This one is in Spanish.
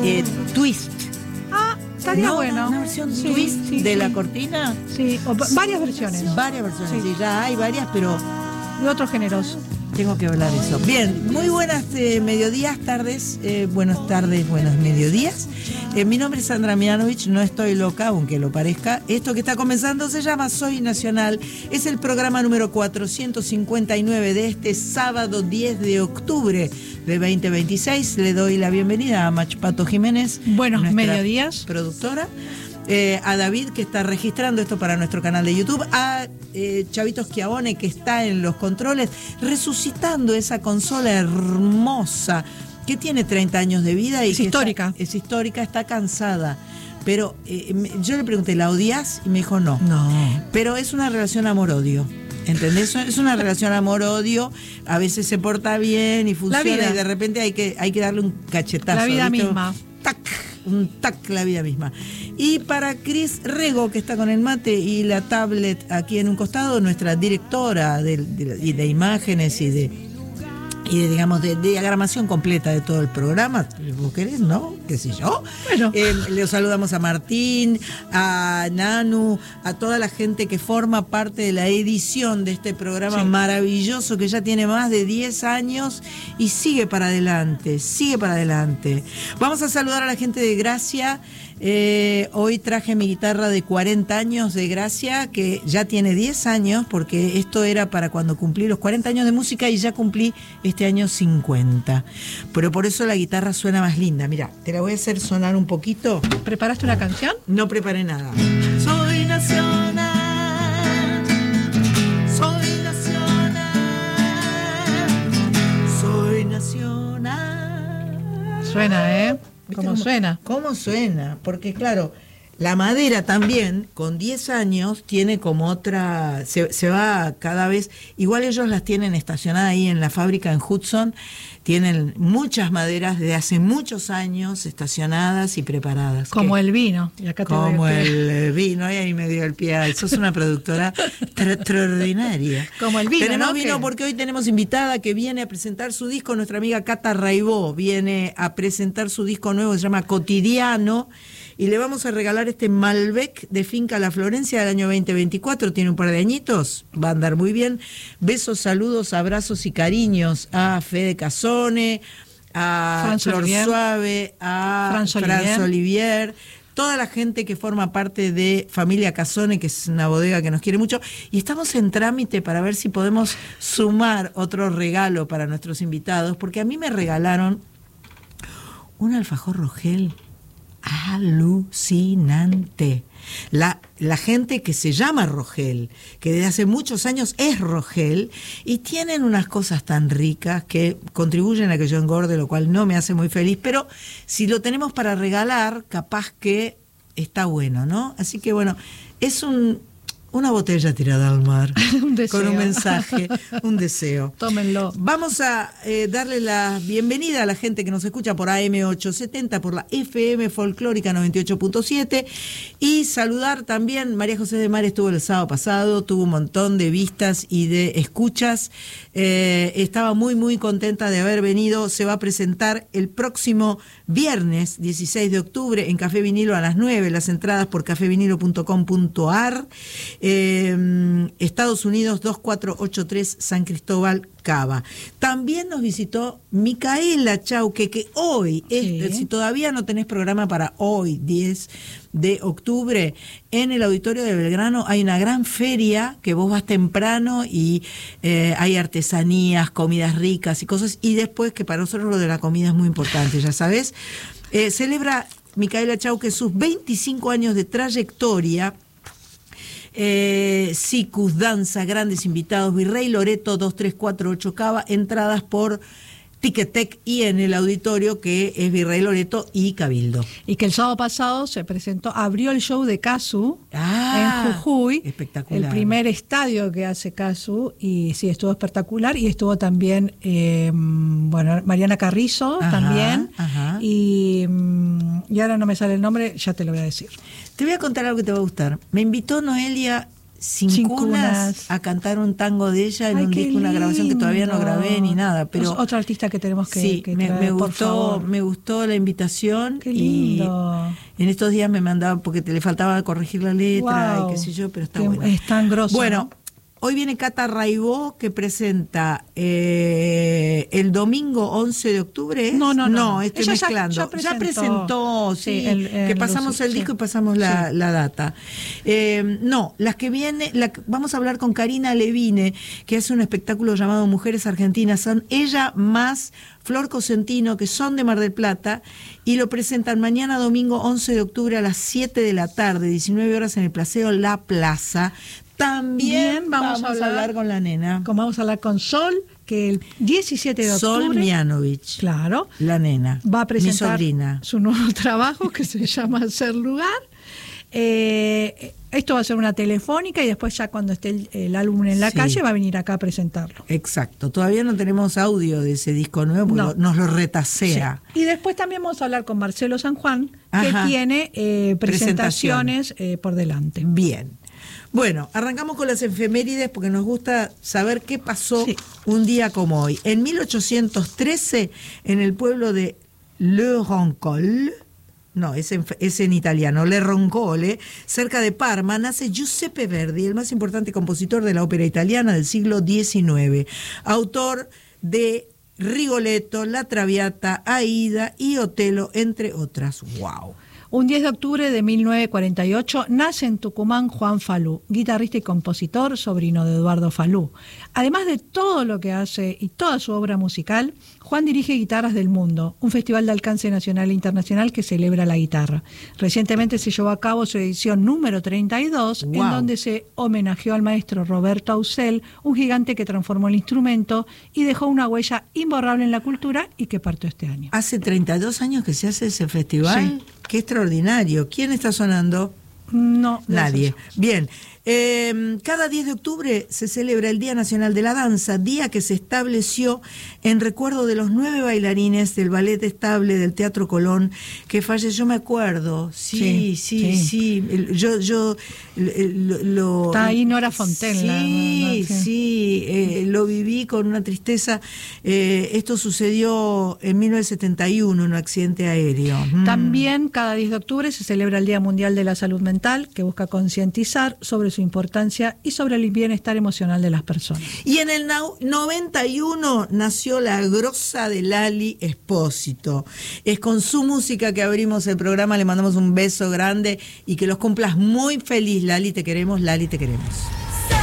Twist. Estaría bueno. Una versión twist de la cortina. Sí, varias versiones. Varias versiones, sí, ya hay varias, pero de otros géneros. Tengo que hablar eso. Bien, muy buenas mediodías, tardes, buenas tardes, buenos mediodías. Mi nombre es Sandra Mianovich, no estoy loca, aunque lo parezca. Esto que está comenzando se llama Soy Nacional. Es el programa número 459 de este sábado 10 de octubre de 2026. Le doy la bienvenida a Machpato Jiménez. Buenos mediodías. Productora. A David, que está registrando esto para nuestro canal de YouTube, a Chavito Schiavone, que está en los controles, resucitando esa consola hermosa que tiene 30 años de vida y es histórica. Es histórica, está cansada. Pero yo le pregunté, ¿la odias? Y me dijo no. Pero es una relación amor-odio. ¿Entendés? Es una relación amor-odio. A veces se porta bien y funciona y de repente hay que darle un cachetazo. La vida ¿viste? misma. ¡Tac! Un tac, la vida misma. Y para Cris Rego, que está con el mate y la tablet aquí en un costado, nuestra directora de imágenes y de diagramación completa de todo el programa. ¿Vos querés, no? ¿Qué sé yo? Bueno. Le saludamos a Martín, a Nanu, a toda la gente que forma parte de la edición de este programa maravilloso que ya tiene más de 10 años y sigue para adelante. Vamos a saludar a la gente de Gracia. Hoy traje mi guitarra de 40 años de Gracia, que ya tiene 10 años, porque esto era para cuando cumplí los 40 años de música y ya cumplí este año 50. Pero por eso la guitarra suena más linda. Mira, te la voy a hacer sonar un poquito. ¿Preparaste una canción? No preparé nada. Soy nacional, soy nacional, soy nacional. Suena, ¿Cómo suena? ¿Cómo suena? Porque claro, la madera también, con 10 años, tiene como otra, se va cada vez, igual ellos las tienen estacionadas ahí en la fábrica en Hudson, tienen muchas maderas de hace muchos años estacionadas y preparadas. Como el vino. Y acá te como el vino, y ahí me dio el pie. Sos una productora extraordinaria. Como el vino, tenemos ¿no? vino porque hoy tenemos invitada que viene a presentar su disco, nuestra amiga Cata Raibó, viene a presentar su disco nuevo, se llama Cotidiano, y le vamos a regalar este Malbec de Finca La Florencia del año 2024, tiene un par de añitos, va a andar muy bien. Besos, saludos, abrazos y cariños a Fede Casone, a Flor Suave, a Franz Olivier, toda la gente que forma parte de Familia Casone, que es una bodega que nos quiere mucho, y estamos en trámite para ver si podemos sumar otro regalo para nuestros invitados, porque a mí me regalaron un alfajor Rogel alucinante. La gente que se llama Rogel, que desde hace muchos años es Rogel, y tienen unas cosas tan ricas que contribuyen a que yo engorde, lo cual no me hace muy feliz, pero si lo tenemos para regalar, capaz que está bueno, ¿no? Así que bueno, es una botella tirada al mar, con un mensaje, un deseo. Tómenlo. Vamos a darle la bienvenida a la gente que nos escucha por AM870, por la FM Folclórica 98.7, y saludar también, María José de Mar estuvo el sábado pasado, tuvo un montón de vistas y de escuchas, estaba muy muy contenta de haber venido. Se va a presentar el próximo viernes 16 de octubre en Café Vinilo a las 9, las entradas por cafevinilo.com.ar. Estados Unidos 2483 San Cristóbal Cava. También nos visitó Micaela Chauque, que hoy, si todavía no tenés programa para hoy, 10 de octubre, en el auditorio de Belgrano hay una gran feria que vos vas temprano y hay artesanías, comidas ricas y cosas, y después, que para nosotros lo de la comida es muy importante, ya sabes, celebra Micaela Chauque sus 25 años de trayectoria. Sicus, danza, grandes invitados, Virrey Loreto 2348 Cava, entradas por Ticketek y en el auditorio que es Virrey Loreto y Cabildo. Y que el sábado pasado se presentó, abrió el show de Casu en Jujuy. Espectacular. El primer estadio que hace Casu, y sí, estuvo espectacular. Y estuvo también, Mariana Carrizo también. Ajá. Y ahora no me sale el nombre, ya te lo voy a decir. Te voy a contar algo que te va a gustar. Me invitó Noelia Sin Cunas a cantar un tango de ella en un disco, una grabación que todavía no grabé ni nada, pero es otro artista que tenemos que, sí, que traer, me gustó la invitación. Qué lindo. Y en estos días me mandaba porque le faltaba corregir la letra y qué sé yo, pero está bueno. Es tan grosso. Bueno, ¿no? Hoy viene Cata Raibó, que presenta el domingo 11 de octubre. No, estoy mezclando. Ya presentó, sí, que pasamos el disco y pasamos la data. No, las que viene, vamos a hablar con Karina Levine, que hace un espectáculo llamado Mujeres Argentinas. Son ella más Flor Cosentino, que son de Mar del Plata, y lo presentan mañana domingo 11 de octubre a las 7 de la tarde, 19 horas en el Placeo La Plaza. También vamos a hablar con la nena. Vamos a hablar con Sol, que el 17 de octubre... Sol Mianovich. Claro. La nena. Va a presentar mi sobrina. Su nuevo trabajo, que se llama Hacer Lugar. Esto va a ser una telefónica y después ya cuando esté el álbum en la calle va a venir acá a presentarlo. Exacto. Todavía no tenemos audio de ese disco nuevo porque nos lo retasea. Sí. Y después también vamos a hablar con Marcelo San Juan, que tiene presentaciones por delante. Bien. Bueno, arrancamos con las efemérides porque nos gusta saber qué pasó un día como hoy. En 1813, en el pueblo de Le Roncole, es en italiano, Le Roncole, cerca de Parma, nace Giuseppe Verdi, el más importante compositor de la ópera italiana del siglo XIX, autor de Rigoletto, La Traviata, Aida y Otelo, entre otras. ¡Wow! Un 10 de octubre de 1948 nace en Tucumán Juan Falú, guitarrista y compositor, sobrino de Eduardo Falú. Además de todo lo que hace y toda su obra musical, Juan dirige Guitarras del Mundo, un festival de alcance nacional e internacional que celebra la guitarra. Recientemente se llevó a cabo su edición número 32, en donde se homenajeó al maestro Roberto Ausel, un gigante que transformó el instrumento y dejó una huella imborrable en la cultura y que partió este año. ¿Hace 32 años que se hace ese festival? Sí. ¡Qué extraordinario! ¿Quién está sonando? No. Nadie. Bien. Cada 10 de octubre se celebra el Día Nacional de la Danza, día que se estableció en recuerdo de los 9 bailarines del Ballet Estable del Teatro Colón que falleció, me acuerdo. Sí. Yo está ahí Nora Fontaine. Lo viví con una tristeza. Esto sucedió en 1971, un accidente aéreo. También cada 10 de octubre se celebra el Día Mundial de la Salud Mental, que busca concientizar sobre su importancia y sobre el bienestar emocional de las personas. Y en el 91 nació la grosa de Lali Espósito. Es con su música que abrimos el programa, le mandamos un beso grande y que los cumplas muy feliz, Lali, te queremos, Lali, te queremos.